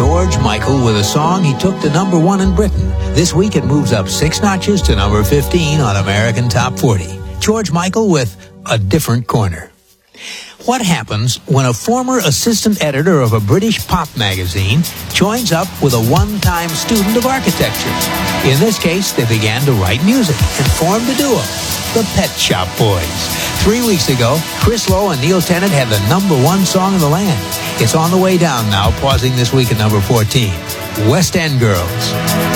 George Michael with a song he took to number 1 in Britain. This week it moves up 6 notches to number 15 on American Top 40. George Michael with A Different Corner. What happens when a former assistant editor of a British pop magazine joins up with a one-time student of architecture? In this case, they began to write music and formed a duo, the Pet Shop Boys. 3 weeks ago, Chris Lowe and Neil Tennant had the number 1 song in the land. It's on the way down now, pausing this week at number 14. West End Girls.